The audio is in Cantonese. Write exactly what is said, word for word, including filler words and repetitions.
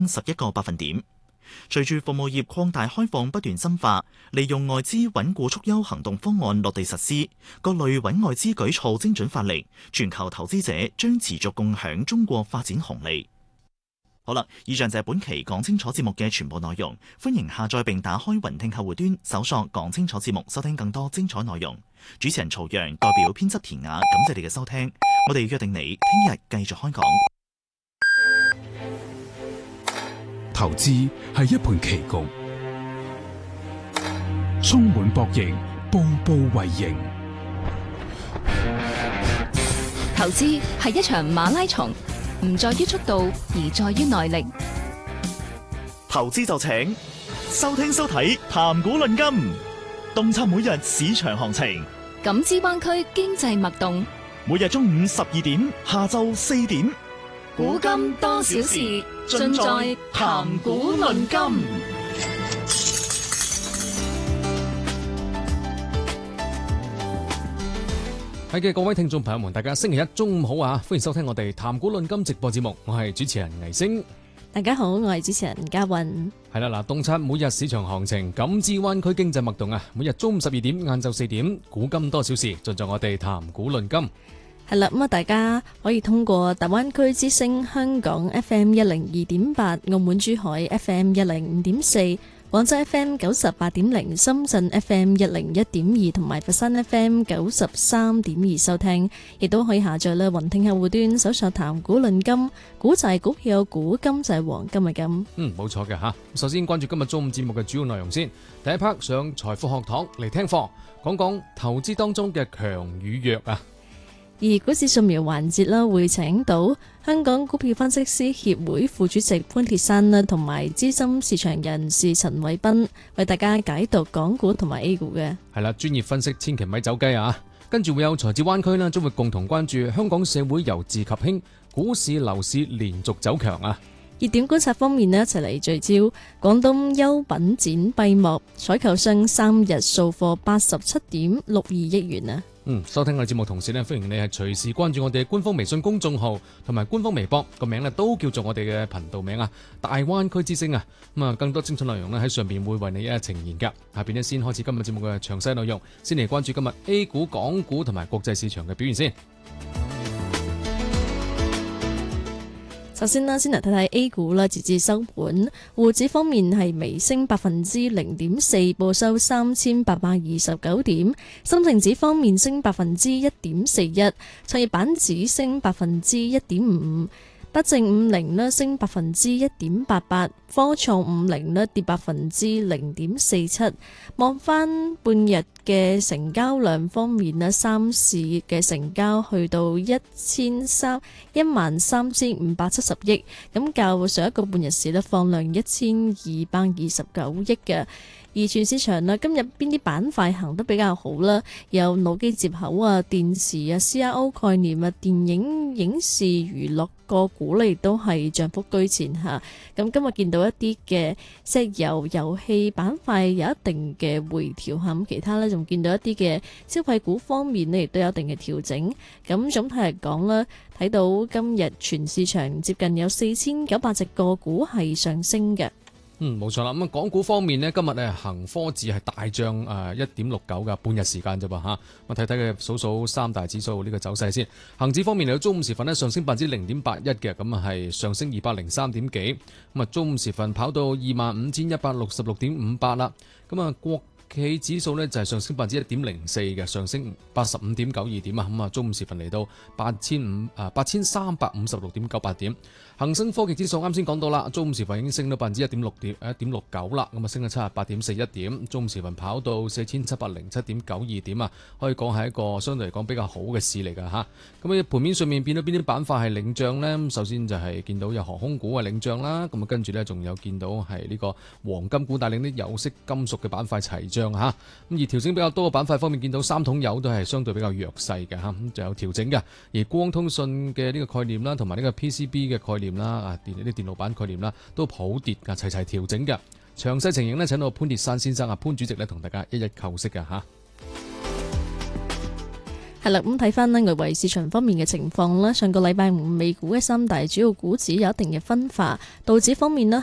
十一個百分點。隨住服務業擴大開放不斷深化，利用外資穩固促優行動方案落地實施，各類穩外資舉措精準發力，全球投資者將持續共享中國發展紅利。好啦，以上就係本期講清楚節目嘅全部內容，歡迎下載並打開雲聽客戶端，搜索講清楚節目，收聽更多精彩內容。主持人曹陽代表編輯田雅，感謝你嘅收聽，我哋約定你聽日繼續開講。 投資係一盤棋局，充滿博弈，步步為營。 投資係一場馬拉松，唔在於速度，而在於耐力。 投資就請收聽收睇談股論金，洞察每日市場行情， 感知灣區經濟脈動。 每日中午十二點，下晝四點， 古今多少事，盡在談股論金。 係嘅，各位聽眾朋友們，大家星期一中午好啊！歡迎收聽我哋談股論金直播節目，我係主持人倪星。 大家好，我係主持人嘉韻。 係啦，嗱，洞察每日市場行情，感知灣區經濟脈動啊！每日中午十二點，晏晝四點，古今多少事，盡在我哋談股論金。 係啦，咁啊，大家可以通過大灣區之聲香港 F M 一零二點八、澳門珠海 F M 一零五點四、廣州 F M 九十八點零、深圳 F M 一零一點二同埋佛山 F M 九十三點二收聽，亦都可以下載咧雲聽客戶端，搜索談股論金，股就係股票，股金就係黃金嘅金。嗯， 冇錯嘅吓。首先關注今日中午節目嘅主要內容先。第一 part 上財富學堂嚟聽課，講講投資當中嘅強與弱啊。 而股市掃描環節啦，會請到香港股票分析師協會副主席潘鐵珊啦，同埋資深市場人士陳偉斌為大家解讀港股同埋 A 股嘅。 係啦，專業分析千祈咪走雞啊！跟住會有財智灣區啦，將會共同關注香港社會由治及興，股市樓市連續走強啊！ 熱點觀察方面呢，一齊嚟聚焦廣東優品展閉幕，採購商三日掃貨八十七點六二億元啊！ 嗯，收聽我哋節目同時呢，歡迎你係隨時關注我哋嘅官方微信公眾號同埋官方微博，個名呢都叫做我哋嘅頻道名啊，大灣區之聲啊。咁啊，更多精彩內容呢喺上邊會為你一一呈現噶。下邊呢先開始今日節目嘅詳細內容，先嚟關注今日 A 股、港股同埋國際市場嘅表現先。 首先啦，先嚟睇睇 A 股啦，截至收盤，滬指方面係微升百分之零點四，報收三千八百二十九點；深證指方面升百分之一點四一，創業板指升百分之一點五五。德證五零呢升百分之一點八八，科創五零呢跌百分之零點四七。望翻半日嘅成交量方面呢，三市嘅成交去到一千三一萬三千五百七十億，咁較上一個半日市呢放量一千二百二十九億嘅。而全市場啦，今日邊啲板塊行得比較好啦？有腦機接口啊、電池啊、C R O 概念啊、電影影視娛樂個股咧，亦都係漲幅居前嚇。咁今日見到一啲嘅石油遊戲板塊有一定嘅回調嚇，咁其他咧仲見到一啲嘅消費股方面咧，亦都有一定嘅調整。咁總體嚟講咧，睇到今日全市場接近有四千九百隻個股係上升嘅。 嗯，冇錯啦。咁啊，港股方面呢，今日咧恒科指係大漲誒一點六九嘅半日時間啫噃嚇。我睇睇佢數數三大指數呢個走勢先。恒指方面嚟到中午時分呢，上升百分之零點八一嘅，咁啊係上升二百零三點幾。咁啊中午時分跑到二萬五千一百六十六點五八啦。咁啊國企指數呢就係上升百分之一點零四嘅，上升八十五點九二點啊。咁啊中午時分嚟到八千五啊八千三百五十六點九八點。恒生科技指數啱先講到啦，中午時分已經升到百分之一點六點一點六九啦，咁啊升咗七十八點四一點，中午時分跑到四千七百零七點九二點啊，可以講係一個相對嚟講比較好嘅市嚟㗎嚇。咁啊盤面上面變到邊啲板塊係領漲呢？首先就係見到有航空股係領漲啦，咁啊跟住呢，仲有見到係呢個黃金股帶領啲有色金屬嘅板塊齊漲嚇。咁而調整比較多嘅板塊方面，見到三桶油都係相對比較弱勢嘅嚇，咁就有調整嘅。而光通訊嘅呢個概念啦，同埋呢個 P C B 嘅概念啦，啊電啲電路板概念啦，都普跌噶，齊齊調整嘅。詳細情形呢，請到潘鐵珊先生啊，潘主席呢，同大家一一構析嘅吓。 係啦，咁睇翻呢外圍市場方面嘅情況啦，上個禮拜五美股嘅三大主要股指有一定嘅分化，道指方面呢